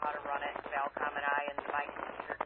how to run it. Valcom and I and my computer